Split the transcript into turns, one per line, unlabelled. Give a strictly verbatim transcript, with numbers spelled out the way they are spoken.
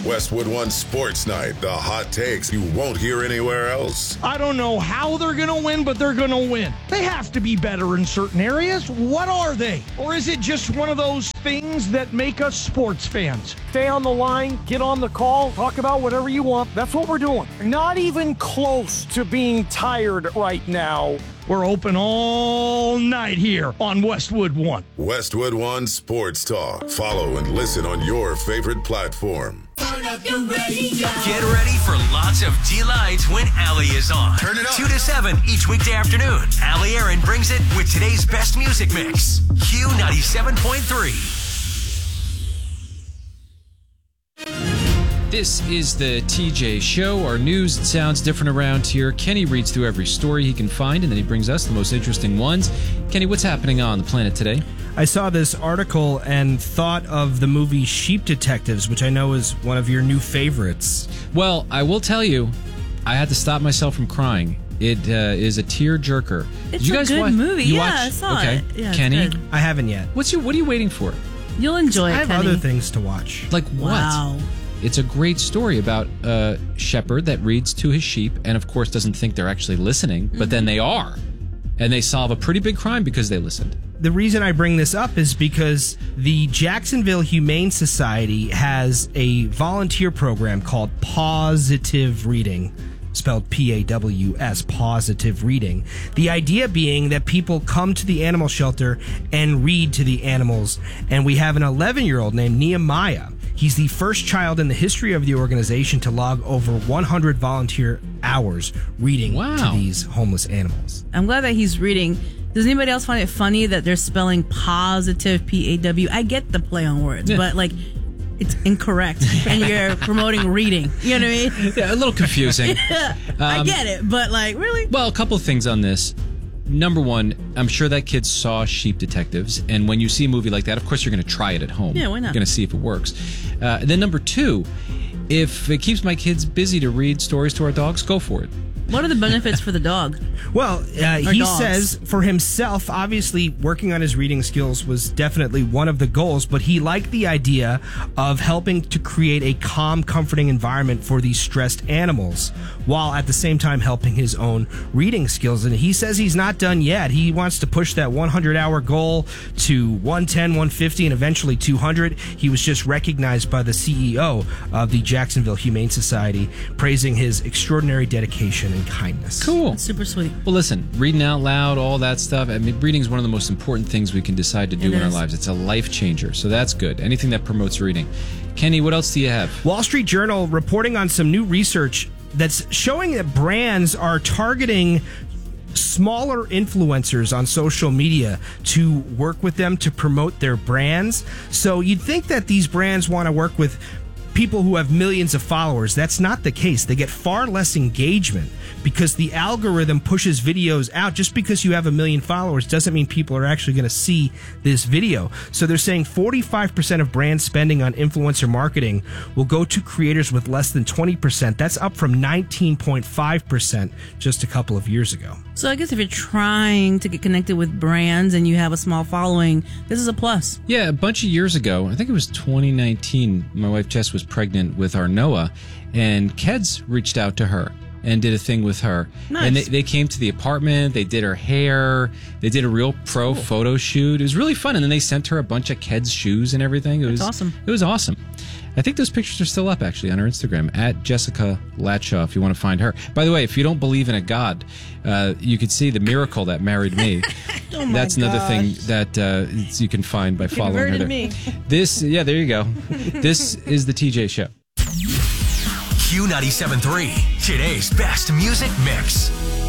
Westwood One Sports Night, the hot takes you won't hear anywhere else.
I don't know how they're going to win, but they're going to win. They have to be better in certain areas. What are they? Or is it just one of those things that make us sports fans?
Stay on the line, get on the call, talk about whatever you want. That's what we're doing. Not even close to being tired right now.
We're open all night here on Westwood One.
Westwood One Sports Talk. Follow and listen on your favorite platform.
Turn up your radio.
Get ready for lots of delights when Allie is on.
Turn it up.
two to seven each weekday afternoon. Allie Aaron brings it with today's best music mix. Q ninety-seven point three.
This is the T J Show. Our news sounds different around here. Kenny reads through every story he can find, and then he brings us the most interesting ones. Kenny, what's happening on the planet today?
I saw this article and thought of the movie Sheep Detectives, which I know is one of your new favorites.
Well, I will tell you, I had to stop myself from crying. It uh, is a tear-jerker.
It's
Did you
a
guys
good
watch?
movie.
You
Yeah,
watched?
I saw
okay.
it. Yeah, it's
Kenny,
good.
I haven't yet.
what's your? What are you waiting for?
You'll enjoy it,
I have
Kenny.
other things to watch.
Like what?
Wow.
It's a great story about a shepherd that reads to his sheep and, of course, doesn't think they're actually listening, but mm-hmm. then they are. And they solve a pretty big crime because they listened.
The reason I bring this up is because the Jacksonville Humane Society has a volunteer program called Positive Reading, spelled P A W S, Positive Reading. The idea being that people come to the animal shelter and read to the animals. And we have an eleven-year-old named Nehemiah. He's the first child in the history of the organization to log over one hundred volunteer hours reading
wow.
to these homeless animals.
I'm glad that he's reading. Does anybody else find it funny that they're spelling positive P A W? I get the play on words, yeah. but like it's incorrect and you're promoting reading. You know what I mean?
Yeah, a little confusing.
um, I get it, but like really?
Well, a couple of things on this. Number one, I'm sure that kid saw Sheep Detectives, and when you see a movie like that, of course you're going to try it at home.
Yeah, why not?
You're going to see if it works. Uh, then number two, if it keeps my kids busy to read stories to our dogs, go for it.
What are the benefits for the dog?
Well, uh, he
dogs?
says for himself, obviously working on his reading skills was definitely one of the goals, but he liked the idea of helping to create a calm, comforting environment for these stressed animals, while at the same time helping his own reading skills. And he says he's not done yet. He wants to push that one hundred hour goal to one ten, one fifty, and eventually two hundred. He was just recognized by the C E O of the Jacksonville Humane Society, praising his extraordinary dedication and kindness.
Cool.
That's super sweet.
Well, listen, reading out loud, all that stuff. I mean, reading is one of the most important things we can decide to do
It
in
is.
our lives. It's a life changer, so that's good. Anything that promotes reading. Kenny, what else do you have?
Wall Street Journal reporting on some new research that's showing that brands are targeting smaller influencers on social media to work with them to promote their brands. So you'd think that these brands want to work with people who have millions of followers. That's not the case. They get far less engagement because the algorithm pushes videos out. Just because you have a million followers doesn't mean people are actually going to see this video. So they're saying forty-five percent of brand spending on influencer marketing will go to creators with less than twenty percent. That's up from nineteen point five percent just a couple of years ago.
So I guess if you're trying to get connected with brands and you have a small following, this is a plus.
Yeah, a bunch of years ago, I think it was twenty nineteen, my wife Jess was pregnant with our Noah, and Keds reached out to her and did a thing with her.
Nice.
And they, they came to the apartment, they did her hair, they did a real pro cool. photo shoot. It was really fun, and then they sent her a bunch of Keds shoes and everything. It
That's
was
awesome.
It was awesome. I think those pictures are still up, actually, on her Instagram, at Jessica Latshaw, if you want to find her. By the way, if you don't believe in a God, uh, you could see the miracle that married me.
Oh my
That's another
gosh.
thing that uh, you can find by
You
following her there.
me.
This, yeah, there you go. This is the T J Show.
Q ninety-seven point three, today's best music mix.